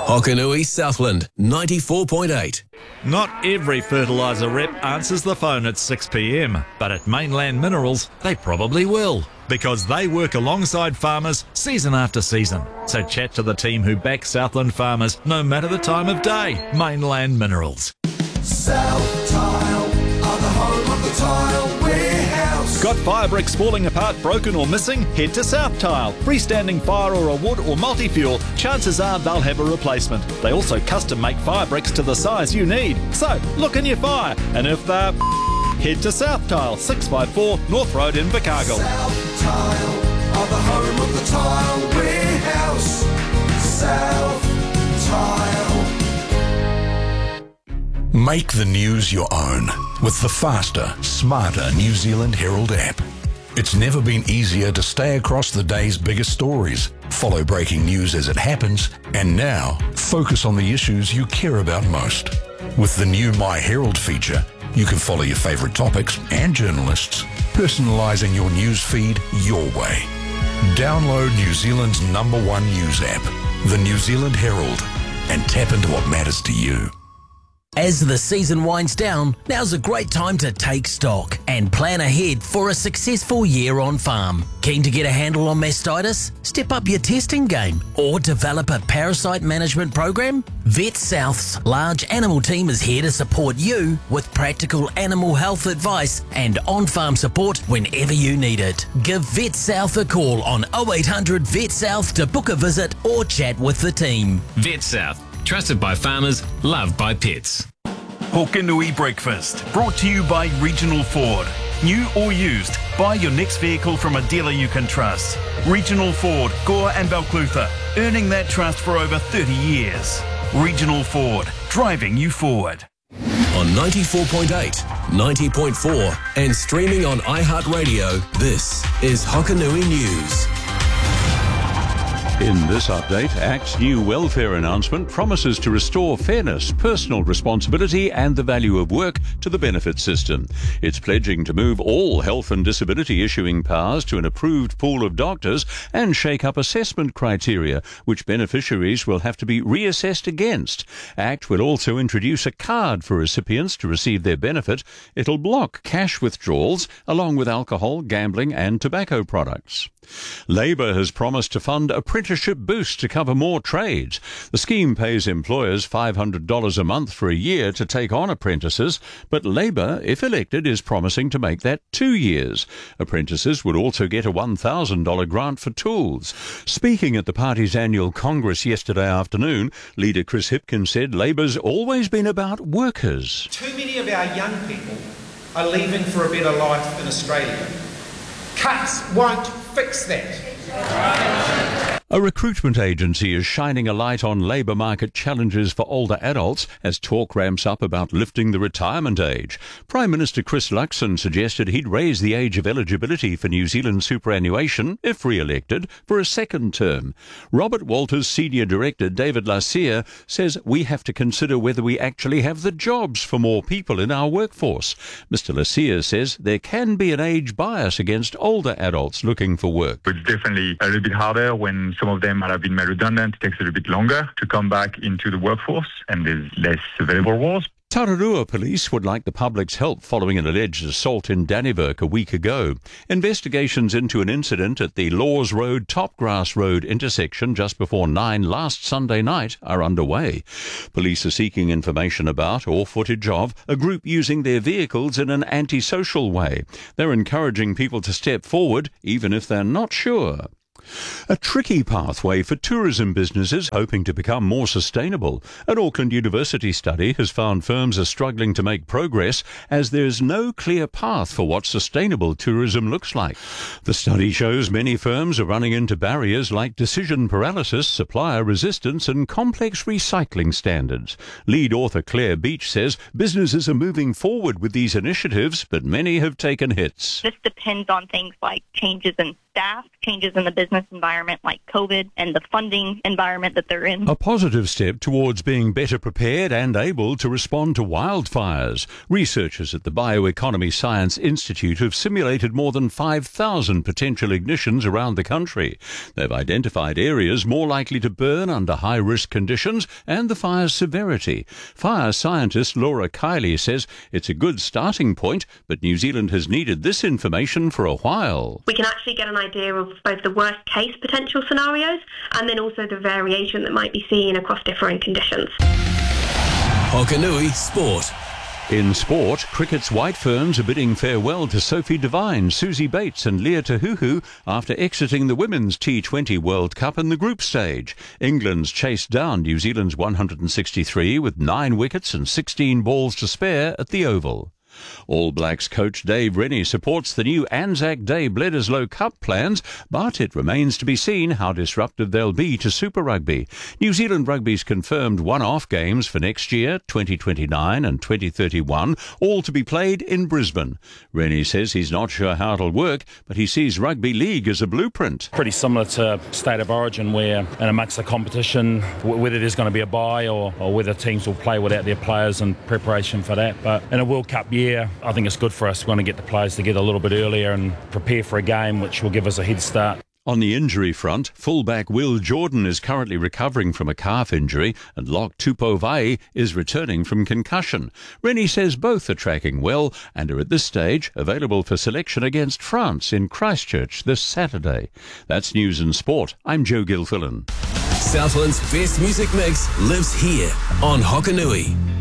Hokanui Southland, 94.8. Not every fertiliser rep answers the phone at 6 p.m, but at Mainland Minerals, they probably will, because they work alongside farmers season after season. So chat to the team who back Southland farmers no matter the time of day. Mainland Minerals. South Tile are the home of the tile warehouse. Got fire bricks falling apart, broken or missing? Head to South Tile. Freestanding fire or a wood or multi-fuel, chances are they'll have a replacement. They also custom make fire bricks to the size you need. So look in your fire, and if they're head to South Tile, 654 North Road in Invercargill. South Tile are the home of the tile warehouse. South Tile. Make the news your own with the faster, smarter New Zealand Herald app. It's never been easier to stay across the day's biggest stories, follow breaking news as it happens, and now focus on the issues you care about most. With the new My Herald feature, you can follow your favourite topics and journalists, personalising your news feed your way. Download New Zealand's #1 news app, the New Zealand Herald, and tap into what matters to you. As the season winds down, now's a great time to take stock and plan ahead for a successful year on farm. Keen to get a handle on mastitis? Step up your testing game or develop a parasite management program? Vet South's large animal team is here to support you with practical animal health advice and on-farm support whenever you need it. Give Vet South a call on 0800 Vet South to book a visit or chat with the team. Vet South. Trusted by farmers, loved by pets. Hokanui Breakfast, brought to you by Regional Ford. New or used, buy your next vehicle from a dealer you can trust. Regional Ford, Gore and Balclutha, earning that trust for over 30 years. Regional Ford, driving you forward. On 94.8, 90.4 and streaming on iHeartRadio, this is Hokanui News. In this update, ACT's new welfare announcement promises to restore fairness, personal responsibility and the value of work to the benefit system. It's pledging to move all health and disability issuing powers to an approved pool of doctors and shake up assessment criteria, which beneficiaries will have to be reassessed against. ACT will also introduce a card for recipients to receive their benefit. It'll block cash withdrawals along with alcohol, gambling and tobacco products. Labor has promised to fund apprenticeship boost to cover more trades. The scheme pays employers $500 a month for a year to take on apprentices, but Labor, if elected, is promising to make that 2 years. Apprentices would also get a $1,000 grant for tools. Speaking at the party's annual Congress yesterday afternoon, leader Chris Hipkins said Labor's always been about workers. Too many of our young people are leaving for a better life in Australia. Cuts won't fix that. A recruitment agency is shining a light on labour market challenges for older adults as talk ramps up about lifting the retirement age. Prime Minister Chris Luxon suggested he'd raise the age of eligibility for New Zealand superannuation, if re-elected, for a second term. Robert Walters' Senior Director David Lassier says we have to consider whether we actually have the jobs for more people in our workforce. Mr Lassier says there can be an age bias against older adults looking for work. It's definitely a little bit harder when some of them might have been made redundant. It takes a little bit longer to come back into the workforce and there's less available roles. Tararua police would like the public's help following an alleged assault in Dannevirke a week ago. Investigations into an incident at the Laws Road Topgrass Road intersection just before 9 last Sunday night are underway. Police are seeking information about or footage of a group using their vehicles in an antisocial way. They're encouraging people to step forward even if they're not sure. A tricky pathway for tourism businesses hoping to become more sustainable. An Auckland University study has found firms are struggling to make progress as there's no clear path for what sustainable tourism looks like. The study shows many firms are running into barriers like decision paralysis, supplier resistance and complex recycling standards. Lead author Claire Beach says businesses are moving forward with these initiatives, but many have taken hits. This depends on things like changes in staff, changes in the business environment like COVID and the funding environment that they're in. A positive step towards being better prepared and able to respond to wildfires. Researchers at the Bioeconomy Science Institute have simulated more than 5,000 potential ignitions around the country. They've identified areas more likely to burn under high-risk conditions and the fire's severity. Fire scientist Laura Kiley says it's a good starting point, but New Zealand has needed this information for a while. We can actually get an idea of both the worst case potential scenarios and then also the variation that might be seen across differing conditions. Hokanui Sport. In sport, cricket's White Ferns are bidding farewell to Sophie Devine, Susie Bates and Leah Tahuhu after exiting the Women's T20 World Cup in the group stage. England's chased down New Zealand's 163 with 9 wickets and 16 balls to spare at the Oval. All Blacks coach Dave Rennie supports the new Anzac Day Bledisloe Cup plans, but it remains to be seen how disruptive they'll be to Super Rugby. New Zealand Rugby's confirmed one-off games for next year, 2029 and 2031, all to be played in Brisbane. Rennie says he's not sure how it'll work, but he sees Rugby League as a blueprint. Pretty similar to State of Origin, where in amongst the competition, whether there's going to be a bye or whether teams will play without their players in preparation for that. But in a World Cup year, I think it's good for us. We want to get the players together a little bit earlier and prepare for a game which will give us a head start. On the injury front, fullback Will Jordan is currently recovering from a calf injury and Lock Tupovai is returning from concussion. Rennie says both are tracking well and are at this stage available for selection against France in Christchurch this Saturday. That's News and Sport. I'm Joe Gilfillan. Southland's best music mix lives here on Hokanui.